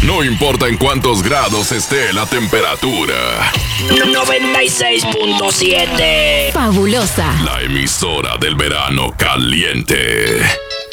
No importa en cuántos grados esté la temperatura. 96.7. Fabulosa. La emisora del verano caliente.